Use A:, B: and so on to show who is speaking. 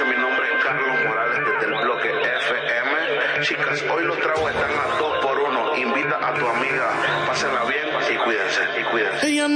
A: noches, mi nombre es Carlos Morales desde el bloque FM. Chicas, hoy los tragos están a 2 por 1. Invita a tu amiga, pásenla bien y cuídense.